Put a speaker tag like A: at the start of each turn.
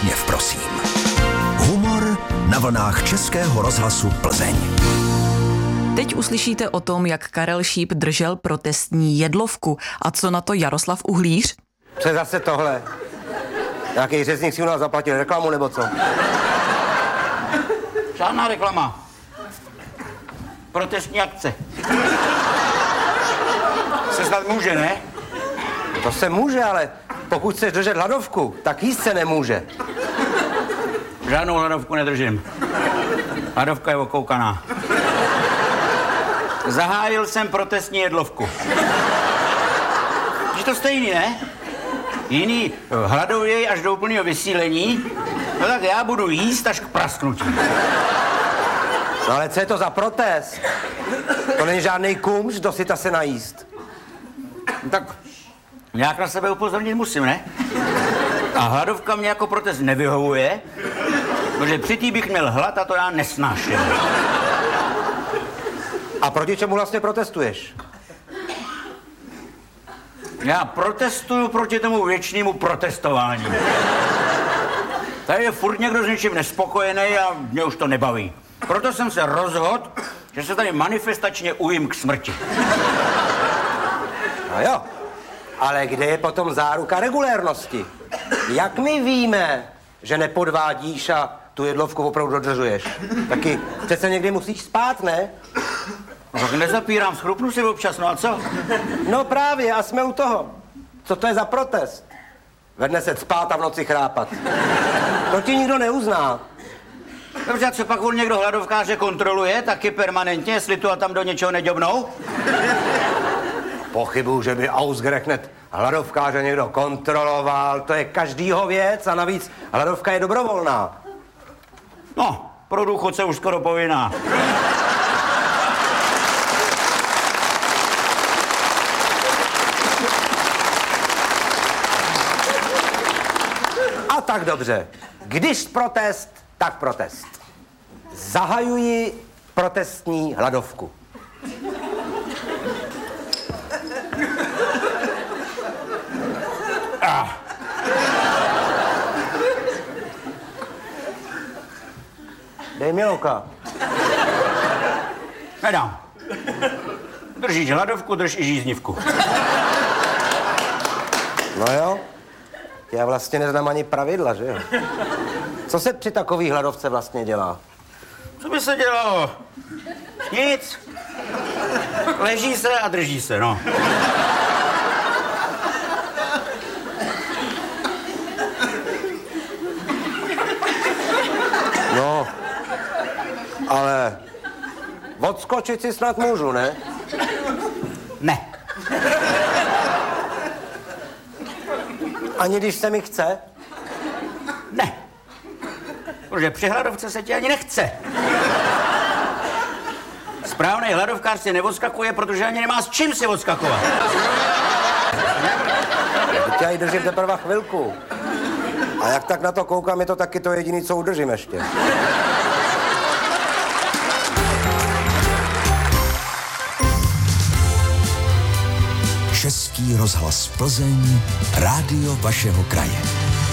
A: úsměv, prosím. Humor na vlnách Českého rozhlasu Plzeň.
B: Teď uslyšíte o tom, jak Karel Šíp držel protestní jedlovku. A co na to Jaroslav Uhlíř?
C: Co je zase tohle? Nějaký řezník si u nás zaplatil reklamu, nebo co?
D: Žádná reklama. Protestní akce. Se snad může, ne?
C: To se může, ale pokud chceš držet hladovku, tak jíst se nemůže.
D: Žádnou hladovku nedržím. Hladovka je okoukaná. Zahájil jsem protestní jedlovku. Je to stejný, ne? Jiný hladověj až do úplného vysílení, no tak já budu jíst až k prasknutí.
C: No ale co je to za protest? To není žádný kumš, dosyta se najíst.
D: Tak nějak na sebe upozornit musím, ne? A hladovka mě jako protest nevyhovuje, protože při tý bych měl hlad a to já nesnáším.
C: A proti čemu vlastně protestuješ?
D: Já protestuju proti tomu věčnému protestování. Tady je furt někdo s něčím nespokojený a mě už to nebaví. Proto jsem se rozhodl, že se tady manifestačně ujím k smrti.
C: No jo, ale kde je potom záruka regulérnosti? Jak my víme, že nepodvádíš a tu jedlovku opravdu dodržuješ? Taky přece někdy musíš spát, ne?
D: No tak nezapírám, schrupnu si občas, no a co?
C: No právě, a jsme u toho. Co to je za protest? Ve dne se spát a v noci chrápat. To ti nikdo neuzná.
D: Dobře, a co pak on někdo hladovkáře kontroluje, taky permanentně, jestli tu a tam do něčeho neďobnou?
C: Pochybuju, že by Ausgerechnet hladovkáře někdo kontroloval. To je každýho věc a navíc hladovka je dobrovolná.
D: No, pro důchodce už skoro povinná.
C: A tak dobře. Když protest, tak protest. Zahajuji protestní hladovku. Dej mi oka.
D: Nedám. Držíš hladovku, drž i žíznivku.
C: No jo. Já vlastně neznám ani pravidla, že jo? Co se při takový hladovce vlastně dělá?
D: Co by se dělalo? Nic. Leží se a drží se, no.
C: No, ale odskočit si snad můžu, ne?
D: Ne.
C: Ani když se mi chce?
D: Ne. Protože při hladovce se ti ani nechce. Správný hladovkář si neodskakuje, protože ani nemá s čím si odskakovat.
C: Teď já ji držím teprve chvilku. A jak tak na to koukám, je to taky to jediné, co udržím ještě.
A: Český rozhlas Plzeň, rádio vašeho kraje.